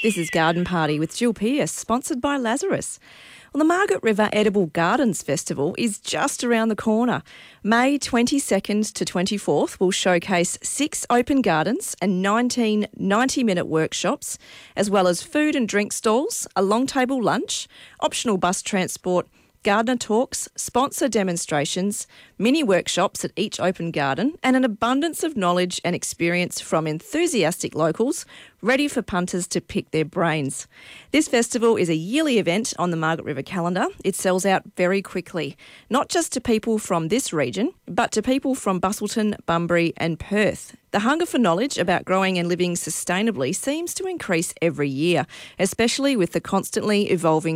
This is Garden Party with Jill Pearce, sponsored by Lazarus. Well, the Margaret River Edible Gardens Festival is just around the corner. May 22nd to 24th will showcase 6 open gardens and 19 90-minute workshops, as well as food and drink stalls, a long table lunch, optional bus transport, gardener talks, sponsor demonstrations, mini workshops at each open garden, and an abundance of knowledge and experience from enthusiastic locals ready for punters to pick their brains. This festival is a yearly event on the Margaret River calendar. It sells out very quickly, not just to people from this region, but to people from Busselton, Bunbury and Perth. The hunger for knowledge about growing and living sustainably seems to increase every year, especially with the constantly evolving